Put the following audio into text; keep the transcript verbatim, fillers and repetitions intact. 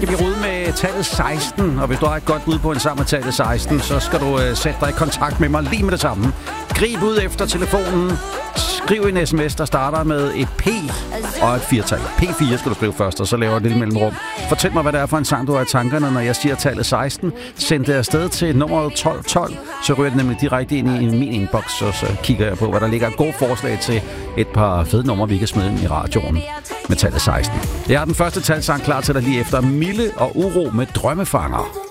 skal vi rydde med tallet seksten, og hvis du har et godt bud på en sang med tallet seksten, så skal du uh, sætte dig i kontakt med mig lige med det samme. Grib ud efter telefonen, skriv en sms, der starter med et P og et firetal. P fire skal du skrive først, og så laver et lille mellemrum. Fortæl mig, hvad det er for en sang, du har i tankerne, når jeg siger tallet seksten. Send det afsted til nummeret tolv tolv, så ryger det nemlig direkte ind i min inbox, og så kigger jeg på, hvad der ligger et godt forslag til et par fede numre, vi kan smide ind i radioen med tallet seksten. Jeg har den første talsang klar til dig lige efter Mille og Uro med Drømmefanger.